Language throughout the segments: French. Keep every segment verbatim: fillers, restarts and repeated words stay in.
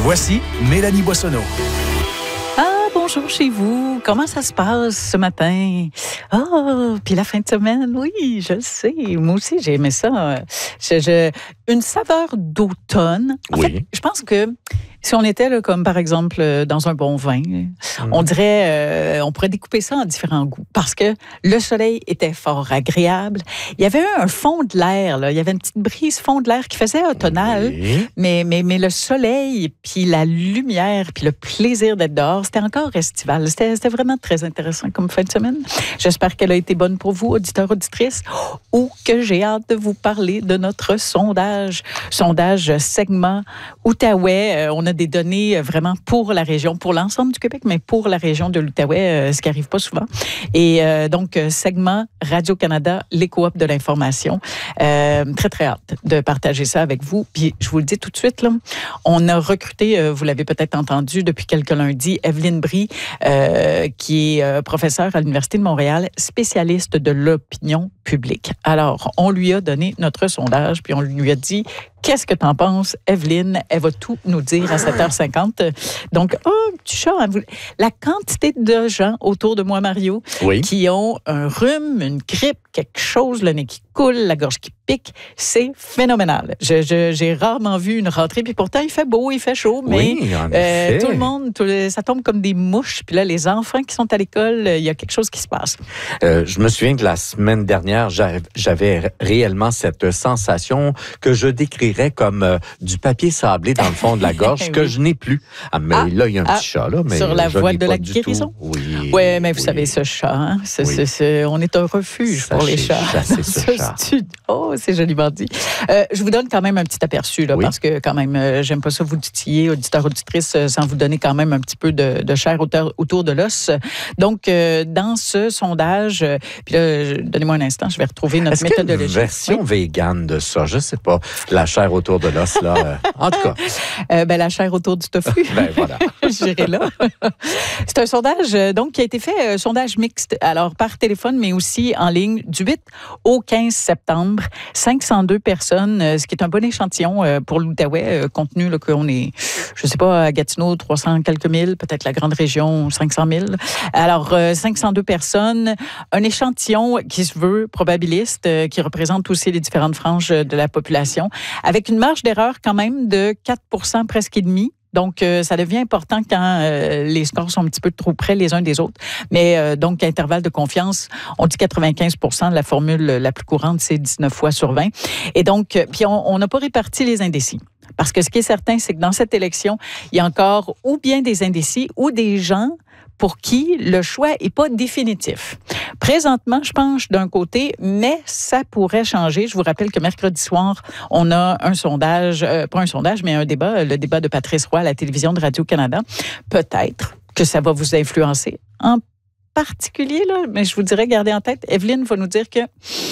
Voici Mélanie Boissonneau. Ah, bonjour chez vous. Comment ça se passe ce matin? Ah, oh, puis la fin de semaine, oui, je le sais. Moi aussi, j'ai aimé ça. Je, je, une saveur d'automne. En oui. fait, je pense que si on était là, comme par exemple dans un bon vin, mmh. on dirait, euh, on pourrait découper ça en différents goûts parce que le soleil était fort agréable. Il y avait un fond de l'air, là. Il y avait une petite brise fond de l'air qui faisait automnal, oui. mais, mais, mais le soleil, puis la lumière, puis le plaisir d'être dehors, c'était encore estival. C'était, c'était vraiment très intéressant comme fin de semaine. J'espère qu'elle a été bonne pour vous, auditeurs, auditrices, ou que j'ai hâte de vous parler de notre sondage. Sondage segment Outaouais. On a des données vraiment pour la région, pour l'ensemble du Québec, mais pour la région de l'Outaouais, ce qui n'arrive pas souvent. Et euh, donc, segment Radio-Canada, les coops de l'information. Euh, très, très hâte de partager ça avec vous. Puis, je vous le dis tout de suite, là, on a recruté, euh, vous l'avez peut-être entendu depuis quelques lundis, Evelyne Brie, euh, qui est euh, professeure à l'Université de Montréal, spécialiste de l'opinion publique. Alors, on lui a donné notre sondage, puis on lui a dit... Qu'est-ce que t'en penses, Evelyne? Elle va tout nous dire à sept heures cinquante. Donc, oh, petit chat, la quantité de gens autour de moi, Mario, oui. qui ont un rhume, une grippe, quelque chose, le nez qui coule, la gorge qui pique, c'est phénoménal. Je, je, j'ai rarement vu une rentrée, puis pourtant, il fait beau, il fait chaud, mais oui, en euh, tout le monde, tout le, ça tombe comme des mouches. Puis là, les enfants qui sont à l'école, il y a quelque chose qui se passe. Euh, je me souviens que la semaine dernière, j'avais réellement cette sensation que je décrirais comme euh, du papier sablé dans le fond de la gorge, oui. que je n'ai plus. Ah, mais ah, là, il y a un ah, petit chat, là. Mais sur la je voie de la du guérison? Tout. Oui. Ouais, mais vous oui. savez, ce chat, hein, c'est, oui. c'est, c'est, on est un refuge ça, pour les chats. Chassé, ce ce chat. Studio. Oh, c'est joliment dit. Euh, je vous donne quand même un petit aperçu, là, oui. parce que quand même, euh, j'aime pas ça vous titiller, auditeurs, auditrices, euh, sans vous donner quand même un petit peu de, de chair autour, autour de l'os. Donc, euh, dans ce sondage, euh, puis là, je, donnez-moi un instant, je vais retrouver notre Est-ce méthodologie. Est-ce qu'il y a une version oui. végane de ça? Je sais pas. La chair autour de l'os, là. Euh, en tout cas. Euh, ben, la chair autour du tofu. ben, voilà. J'irai là. C'est un sondage, donc, qui a été fait, euh, sondage mixte, alors par téléphone, mais aussi en ligne, du huit au quinze septembre. cinq cent deux personnes, euh, ce qui est un bon échantillon euh, pour l'Outaouais, euh, compte tenu là, qu'on est, je sais pas, à Gatineau, trois cents quelques mille, peut-être la grande région, cinq cent mille. Alors, euh, cinq cent deux personnes, un échantillon qui se veut probabiliste, euh, qui représente aussi les différentes franges de la population, avec une marge d'erreur quand même de quatre pour cent presque et demi. Donc, euh, ça devient important quand euh, les scores sont un petit peu trop près les uns des autres. Mais euh, donc, intervalle de confiance, on dit quatre-vingt-quinze pour cent. La formule la plus courante, c'est dix-neuf fois sur vingt. Et donc, euh, puis on n'a pas réparti les indécis. Parce que ce qui est certain, c'est que dans cette élection, il y a encore ou bien des indécis ou des gens pour qui le choix n'est pas définitif. Présentement, je penche d'un côté, mais ça pourrait changer. Je vous rappelle que mercredi soir, on a un sondage, euh, pas un sondage, mais un débat, le débat de Patrice Roy à la télévision de Radio-Canada. Peut-être que ça va vous influencer en particulier, là, mais je vous dirais, gardez en tête, Evelyne va nous dire que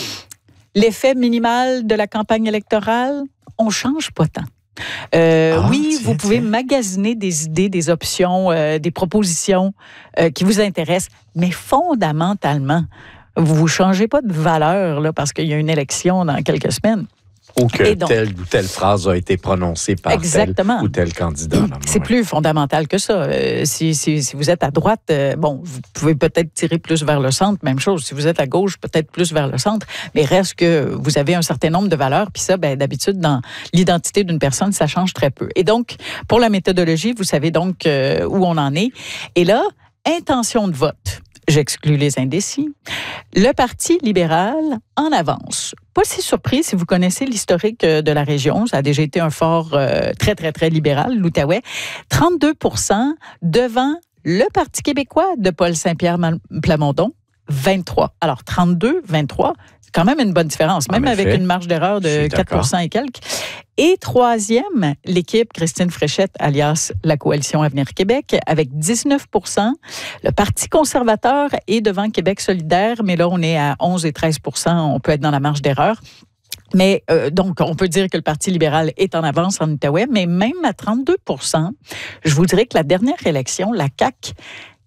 l'effet minimal de la campagne électorale, on ne change pas tant. Euh, ah, oui, tiens, vous pouvez tiens. magasiner des idées, des options, euh, des propositions euh, qui vous intéressent, mais fondamentalement, vous ne changez pas de valeur là, parce qu'il y a une élection dans quelques semaines. Ou que donc, telle ou telle phrase a été prononcée par exactement. tel ou tel candidat. Là, c'est ouais. plus fondamental que ça. Euh, si, si, si vous êtes à droite, euh, bon, vous pouvez peut-être tirer plus vers le centre, même chose. Si vous êtes à gauche, peut-être plus vers le centre, mais reste que vous avez un certain nombre de valeurs, puis ça, ben, d'habitude, dans l'identité d'une personne, ça change très peu. Et donc, pour la méthodologie, vous savez donc euh, où on en est. Et là, intention de vote. J'exclus les indécis. Le Parti libéral en avance. Pas si surpris si vous connaissez l'historique de la région. Ça a déjà été un fort euh, très, très, très libéral, l'Outaouais. trente-deux pour cent devant le Parti québécois de Paul Saint-Pierre Plamondon, vingt-trois. Alors, trente-deux, vingt-trois, c'est quand même une bonne différence, même avec une marge d'erreur de quatre pour cent et quelques. Et troisième, l'équipe Christine Fréchette, alias la Coalition Avenir Québec, avec dix-neuf pour cent. Le Parti conservateur est devant Québec solidaire, mais là, on est à onze et treize pour cent. On peut être dans la marge d'erreur. Mais euh, donc, on peut dire que le Parti libéral est en avance en Outaouais, mais même à trente-deux pour cent, je vous dirais que la dernière élection, la C A Q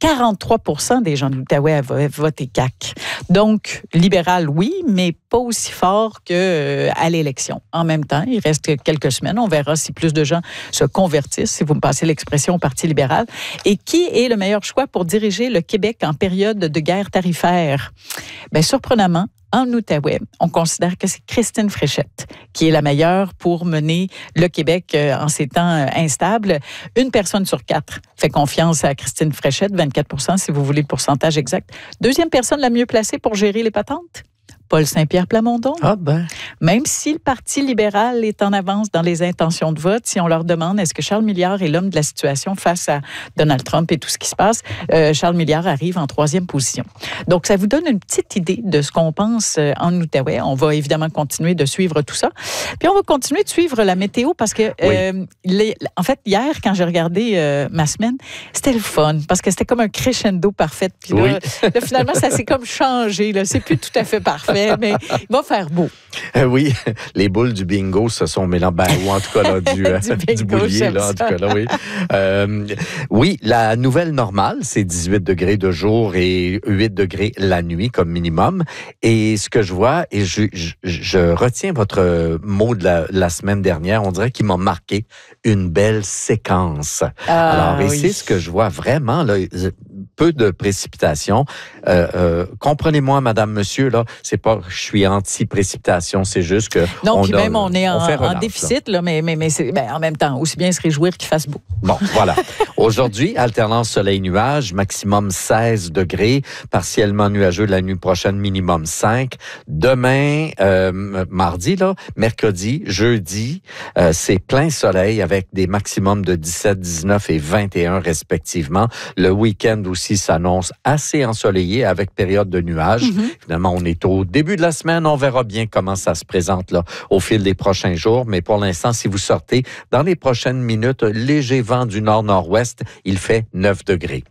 quarante-trois pour cent des gens de l'Outaouais avaient voté C A Q. Donc, libéral, oui, mais pas aussi fort qu'à euh, l'élection. En même temps, il reste quelques semaines. On verra si plus de gens se convertissent, si vous me passez l'expression, au Parti libéral. Et qui est le meilleur choix pour diriger le Québec en période de guerre tarifaire? Bien, surprenamment, en Outaouais, on considère que c'est Christine Fréchette qui est la meilleure pour mener le Québec en ces temps instables. Une personne sur quatre fait confiance à Christine Fréchette, vingt-quatre pour cent si vous voulez le pourcentage exact. Deuxième personne la mieux placée pour gérer les patentes? Paul Saint-Pierre Plamondon. Ah ben. Même si le Parti libéral est en avance dans les intentions de vote, si on leur demande est-ce que Charles Milliard est l'homme de la situation face à Donald Trump et tout ce qui se passe, euh, Charles Milliard arrive en troisième position. Donc, ça vous donne une petite idée de ce qu'on pense en Outaouais. On va évidemment continuer de suivre tout ça. Puis, on va continuer de suivre la météo parce que, oui. euh, les, en fait, hier, quand j'ai regardé euh, ma semaine, c'était le fun parce que c'était comme un crescendo parfait. Puis là, oui. là finalement, ça s'est comme changé. Là. C'est plus tout à fait parfait. Mais il va faire beau. Euh, oui, les boules du bingo se sont mélangées, ben, ou en tout cas là, du, euh, du, bingo, du boulier. Là, en tout cas, là, oui. Euh, oui, la nouvelle normale, c'est dix-huit degrés de jour et huit degrés la nuit comme minimum. Et ce que je vois, et je, je, je retiens votre mot de la, la semaine dernière, on dirait qu'il m'a marqué une belle séquence. Ah, Alors, et oui. c'est ce que je vois vraiment, là, peu de précipitations. Euh, euh, comprenez-moi, madame, monsieur, là, c'est pas je suis anti-précipitation, c'est juste que... Non, on puis a, même on est en, on relâche, en déficit, là, mais, mais, mais c'est, ben, en même temps, aussi bien se réjouir qu'il fasse beau. Bon, voilà. Aujourd'hui, alternance soleil-nuage, maximum seize degrés, partiellement nuageux la nuit prochaine, minimum cinq. Demain, euh, mardi, là, mercredi, jeudi, euh, c'est plein soleil avec des maximums de dix-sept, dix-neuf et vingt et un respectivement. Le week-end aussi s'annonce assez ensoleillé avec période de nuages. Mm-hmm. Finalement, on est au début de la semaine. On verra bien comment ça se présente là au fil des prochains jours. Mais pour l'instant, si vous sortez, dans les prochaines minutes, léger vent du nord-nord-ouest, il fait neuf degrés.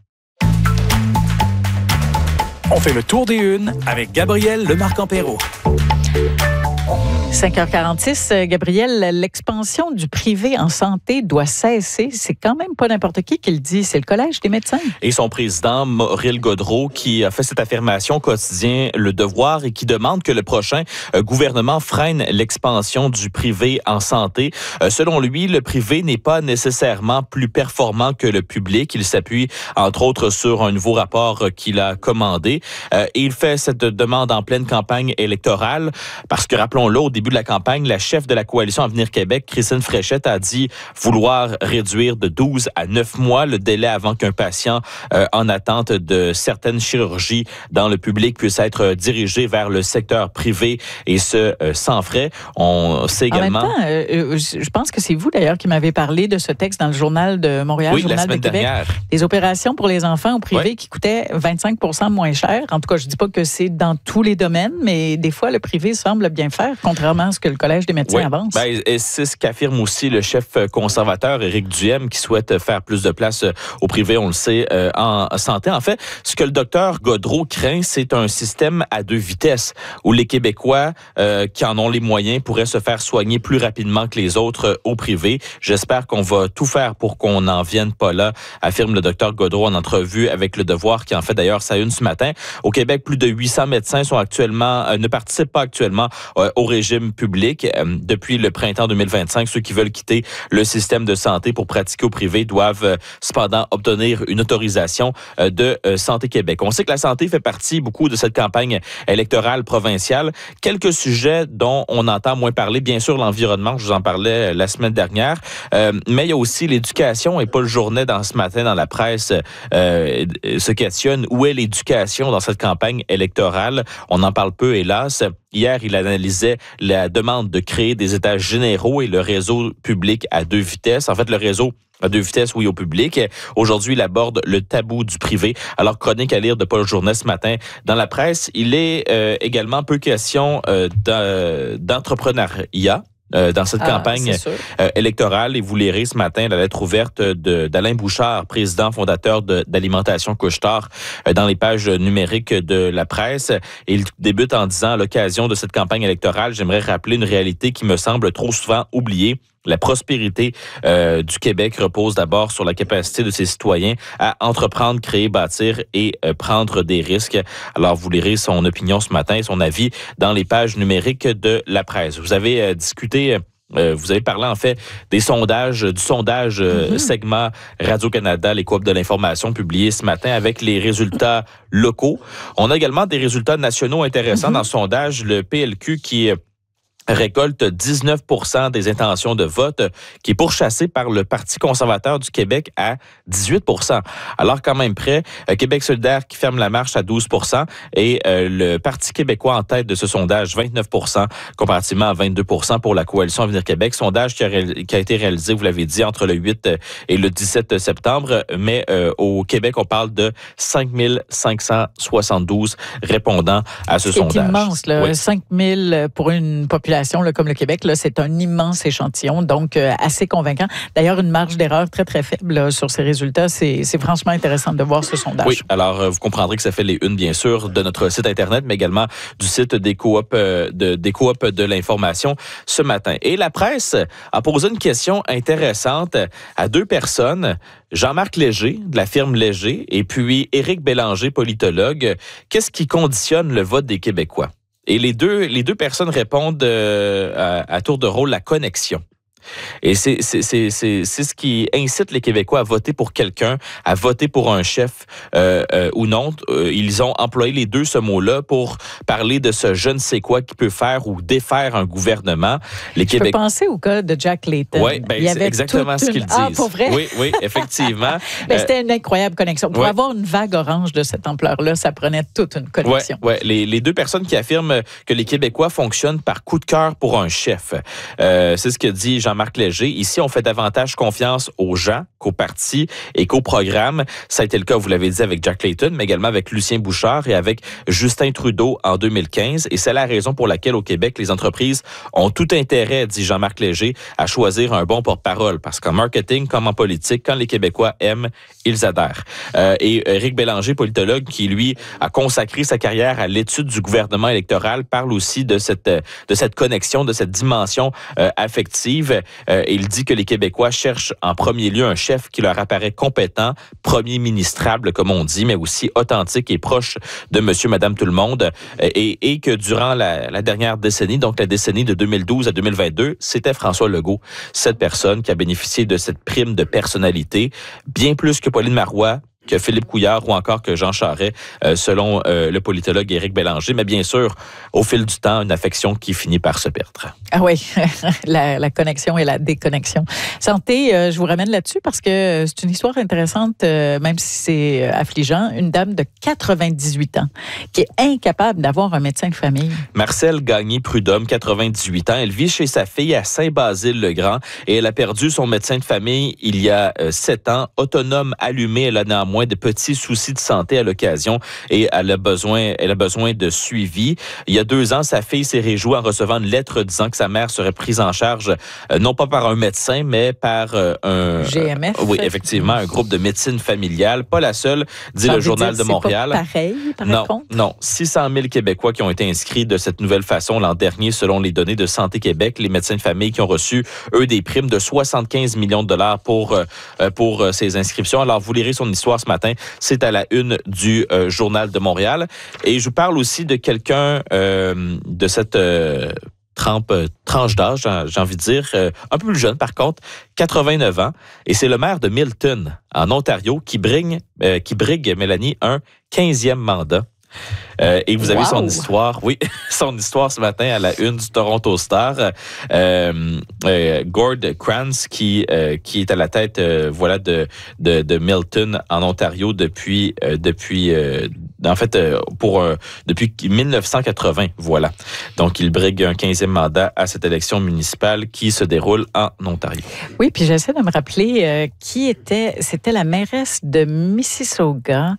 On fait le tour des unes avec Gabriel Lemarque-Ampero. cinq heures quarante-six, Gabriel, l'expansion du privé en santé doit cesser. C'est quand même pas n'importe qui qui le dit, c'est le Collège des médecins. Et son président, Mauriel Gaudreault, qui a fait cette affirmation au quotidien Le Devoir et qui demande que le prochain gouvernement freine l'expansion du privé en santé. Selon lui, le privé n'est pas nécessairement plus performant que le public. Il s'appuie, entre autres, sur un nouveau rapport qu'il a commandé. Et il fait cette demande en pleine campagne électorale parce que, rappelons-le, au début de la campagne, la chef de la coalition Avenir Québec, Christine Fréchette, a dit vouloir réduire de douze à neuf mois le délai avant qu'un patient euh, en attente de certaines chirurgies dans le public puisse être dirigé vers le secteur privé et ce, euh, sans frais. On sait également... En même temps, euh, je pense que c'est vous d'ailleurs qui m'avez parlé de ce texte dans le Journal de Montréal, oui, Journal la semaine de Québec. Dernière. Des opérations pour les enfants au privé oui. qui coûtaient vingt-cinq pour cent moins cher. En tout cas, je ne dis pas que c'est dans tous les domaines, mais des fois, le privé semble bien faire, contrairement à ce que le Collège des médecins oui. avance. Ben, et c'est ce qu'affirme aussi le chef conservateur Éric Duhem, qui souhaite faire plus de place au privé, on le sait, euh, en santé. En fait, ce que le docteur Gaudreault craint, c'est un système à deux vitesses, où les Québécois euh, qui en ont les moyens pourraient se faire soigner plus rapidement que les autres euh, au privé. J'espère qu'on va tout faire pour qu'on n'en vienne pas là, affirme le docteur Gaudreault en entrevue avec Le Devoir, qui en fait d'ailleurs sa une ce matin. Au Québec, plus de huit cents médecins sont actuellement, euh, ne participent pas actuellement euh, au régime public. Depuis le printemps deux mille vingt-cinq, ceux qui veulent quitter le système de santé pour pratiquer au privé doivent cependant obtenir une autorisation de Santé Québec. On sait que la santé fait partie beaucoup de cette campagne électorale provinciale. Quelques sujets dont on entend moins parler, bien sûr l'environnement, je vous en parlais la semaine dernière, euh, mais il y a aussi l'éducation et Paul Journet dans ce matin dans la presse euh, se questionne où est l'éducation dans cette campagne électorale. On en parle peu, hélas. Hier, il analysait la demande de créer des états généraux et le réseau public à deux vitesses. En fait, le réseau à deux vitesses, oui, au public. Aujourd'hui, il aborde le tabou du privé. Alors, chronique à lire de Paul Journet ce matin dans la presse. Il est euh, également peu question euh, d'entrepreneuriat. Euh, dans cette ah, campagne euh, électorale. Et vous lirez ce matin la lettre ouverte de, d'Alain Bouchard, président fondateur de, d'Alimentation Couche-Tard, euh, dans les pages numériques de la presse. Et il débute en disant, à l'occasion de cette campagne électorale, j'aimerais rappeler une réalité qui me semble trop souvent oubliée. La prospérité euh, du Québec repose d'abord sur la capacité de ses citoyens à entreprendre, créer, bâtir et euh, prendre des risques. Alors, vous lirez son opinion ce matin, son avis dans les pages numériques de la presse. Vous avez euh, discuté... Euh, vous avez parlé, en fait, des sondages, du sondage euh, mm-hmm. segment Radio-Canada, les coop de l'information publié ce matin avec les résultats locaux. On a également des résultats nationaux intéressants mm-hmm. dans le sondage. Le P L Q qui récolte dix-neuf pour cent des intentions de vote, qui est pourchassé par le Parti conservateur du Québec à dix-huit pour cent. Alors, quand même près, Québec solidaire qui ferme la marche à douze pour cent et euh, le Parti québécois en tête de ce sondage, vingt-neuf pour cent, comparativement à vingt-deux pour cent pour la Coalition Avenir Québec. Sondage qui a, ré- qui a été réalisé, vous l'avez dit, entre le huit et le dix-sept septembre, mais euh, au Québec, on parle de cinq mille cinq cent soixante-douze répondants à ce c'est sondage. C'est immense, là. Oui. cinq mille pour une population Là, comme le Québec, là, c'est un immense échantillon, donc euh, assez convaincant. D'ailleurs, une marge d'erreur très, très faible là, sur ces résultats. C'est, c'est franchement intéressant de voir ce sondage. Oui, alors euh, vous comprendrez que ça fait les unes, bien sûr, de notre site Internet, mais également du site des coops euh, de, des coops de l'information ce matin. Et la presse a posé une question intéressante à deux personnes. Jean-Marc Léger, de la firme Léger, et puis Éric Bélanger, politologue. Qu'est-ce qui conditionne le vote des Québécois? Et les deux, les deux personnes répondent euh, à, à tour de rôle la connexion. Et c'est, c'est, c'est, c'est, c'est ce qui incite les Québécois à voter pour quelqu'un, à voter pour un chef euh, euh, ou non. Euh, ils ont employé les deux ce mot-là pour parler de ce je ne sais quoi qui peut faire ou défaire un gouvernement. Les Je Québécois... peux penser au cas de Jack Layton. Oui, ben, c'est exactement ce qu'ils une... disent. Ah, pour vrai? Oui, oui, effectivement. ben, c'était une incroyable connexion. Pour ouais. avoir une vague orange de cette ampleur-là, ça prenait toute une connexion. Oui, ouais. les, les deux personnes qui affirment que les Québécois fonctionnent par coup de cœur pour un chef. Euh, c'est ce que dit Jean-Marc Léger. Ici, on fait davantage confiance aux gens qu'aux partis et qu'aux programmes. Ça a été le cas, vous l'avez dit, avec Jack Layton, mais également avec Lucien Bouchard et avec Justin Trudeau en deux mille quinze. Et c'est la raison pour laquelle, au Québec, les entreprises ont tout intérêt, dit Jean-Marc Léger, à choisir un bon porte-parole. Parce qu'en marketing, comme en politique, quand les Québécois aiment, ils adhèrent. Euh, et Éric Bélanger, politologue, qui, lui, a consacré sa carrière à l'étude du gouvernement électoral, parle aussi de cette, de cette connexion, de cette dimension euh, affective. Euh, et il dit que les Québécois cherchent en premier lieu un chef qui leur apparaît compétent, premier ministrable, comme on dit, mais aussi authentique et proche de monsieur, madame, tout le monde. Et, et que durant la, la dernière décennie, donc la décennie de deux mille douze à deux mille vingt-deux, c'était François Legault, cette personne qui a bénéficié de cette prime de personnalité, bien plus que Pauline Marois, que Philippe Couillard ou encore que Jean Charest, euh, selon euh, le politologue Éric Bélanger. Mais bien sûr, au fil du temps, une affection qui finit par se perdre. Ah oui, la, la connexion et la déconnexion. Santé, euh, je vous ramène là-dessus parce que c'est une histoire intéressante, euh, même si c'est affligeant. Une dame de quatre-vingt-dix-huit ans qui est incapable d'avoir un médecin de famille. Marcelle Gagné-Prudhomme, quatre-vingt-dix-huit ans. Elle vit chez sa fille à Saint-Basile-le-Grand et elle a perdu son médecin de famille il y a euh, sept ans. Autonome, allumée, elle a néanmoins de petits soucis de santé à l'occasion et elle a besoin, elle a besoin de suivi. Il y a deux ans, sa fille s'est réjouie en recevant une lettre disant que sa mère serait prise en charge, euh, non pas par un médecin, mais par euh, un... G M F. Euh, oui, effectivement, un groupe de médecine familiale. Pas la seule, dit Ça le Journal dire, de Montréal. C'est pas pareil, par non, contre? non. six cent mille Québécois qui ont été inscrits de cette nouvelle façon l'an dernier, selon les données de Santé Québec. Les médecins de famille qui ont reçu, eux, des primes de soixante-quinze millions de dollars pour, euh, pour euh, ces inscriptions. Alors, vous lirez son histoire ce matin. C'est à la une du euh, Journal de Montréal. Et je vous parle aussi de quelqu'un euh, de cette euh, trempe, euh, tranche d'âge, j'ai, j'ai envie de dire, euh, un peu plus jeune par contre, quatre-vingt-neuf ans. Et c'est le maire de Milton, en Ontario, qui brigue, euh, qui brigue Mélanie, un quinzième mandat. Euh, et vous avez wow. son histoire, oui, son histoire ce matin à la une du Toronto Star. Euh, euh, Gord Krantz qui euh, qui est à la tête, euh, voilà, de, de de Milton en Ontario depuis euh, depuis euh, en fait euh, pour euh, depuis dix-neuf cent quatre-vingts, voilà. Donc il brigue un quinzième mandat à cette élection municipale qui se déroule en Ontario. Oui, puis j'essaie de me rappeler euh, qui était, c'était la mairesse de Mississauga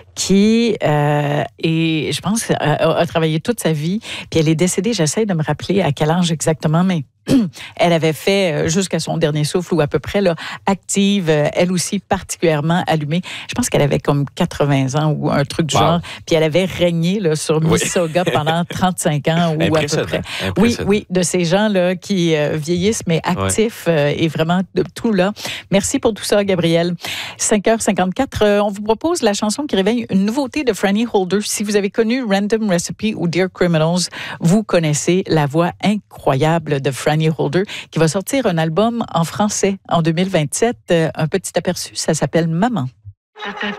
qui euh, est, je pense, a, a travaillé toute sa vie, puis elle est décédée. J'essaie de me rappeler à quel âge exactement, mais Elle avait fait jusqu'à son dernier souffle ou à peu près là, active, elle aussi particulièrement allumée. Je pense qu'elle avait comme quatre-vingts ans ou un truc du wow. genre. Puis elle avait régné là, sur Mississauga oui. pendant trente-cinq ans ou à peu près. Oui, oui, de ces gens-là qui euh, vieillissent mais actifs ouais. euh, et vraiment de tout là. Merci pour tout ça, Gabrielle. cinq heures cinquante-quatre, euh, on vous propose la chanson qui réveille une nouveauté de Franny Holder. Si vous avez connu Random Recipe ou Dear Criminals, vous connaissez la voix incroyable de Franny Holder qui va sortir un album en français en deux mille vingt-sept. Euh, un petit aperçu, ça s'appelle Maman.